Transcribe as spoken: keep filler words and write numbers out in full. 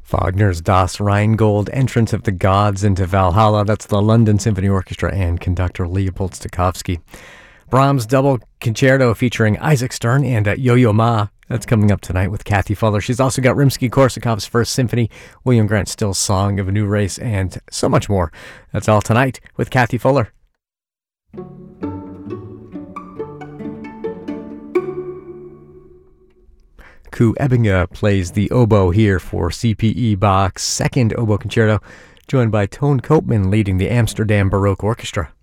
Wagner's Das Rheingold, Entrance of the Gods into Valhalla. That's the London Symphony Orchestra and conductor Leopold Stokowski. Brahms' Double Concerto featuring Isaac Stern and uh, Yo-Yo Ma. That's coming up tonight with Kathy Fuller. She's also got Rimsky-Korsakov's First Symphony, William Grant Still's Song of a New Race, and so much more. That's all tonight with Kathy Fuller. Koo Ebbinga plays the oboe here for C P E Bach's second oboe concerto, joined by Toon Koopman leading the Amsterdam Baroque Orchestra.